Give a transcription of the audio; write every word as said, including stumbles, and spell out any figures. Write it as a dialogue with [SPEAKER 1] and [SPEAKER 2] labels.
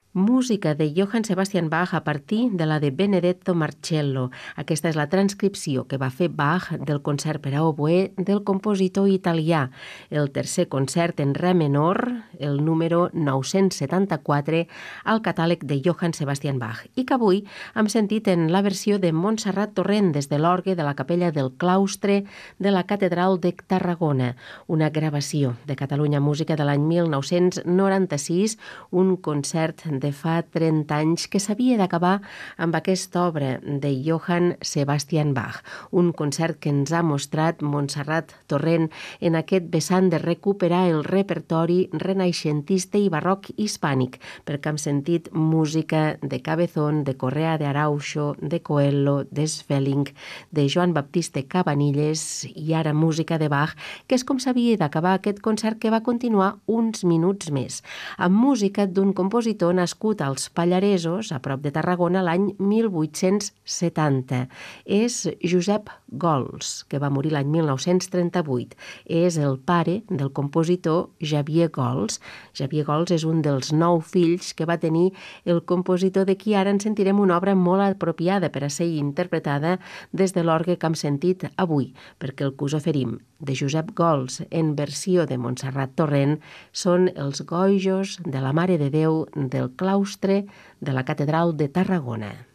[SPEAKER 1] Música de Johann Sebastian Bach a partir de la de Benedetto Marcello. Aquesta és la transcripció que va fer Bach del concert per a oboè del compositor italià, el tercer concert en re menor, el número nou-cents setanta-quatre, al catàleg de Johann Sebastian Bach, i que avui hem sentit en la versió de Montserrat Torrent des de l'orgue de la capella del claustre de la Catedral de Tarragona, una gravació de Catalunya Música de l'any mil nou-cents noranta-sis, un concert de fa trenta anys que s'havia d'acabar amb aquesta obra de Johann Sebastian Bach, un concert que ens ha mostrat Montserrat Torrent en aquest vessant de recuperar el repertori renaixentista i barroc hispànic, perquè hem sentit música de Cabezón, de Correa de Arauxo, de Coelho, de Svelling, de Joan Baptiste Cabanilles i ara música de Bach, que és com s'havia d'acabar aquest concert que va continuar uns minuts més, amb música d'un compositor nascut als Pallaresos, a prop de Tarragona, l'any mil vuit-cents setanta. És Josep Gols, que va morir l'any mil nou-cents trenta-vuit. És el pare del compositor Xavier Gols. Xavier Gols és un dels nou fills que va tenir el compositor de qui ara en sentirem una obra molt apropiada per a ser interpretada des de l'orgue que hem sentit avui, perquè el que us oferim de Josep Gols en versió de Montserrat Torrent són els gojos de la Mare de Déu del claustre de la Catedral de Tarragona.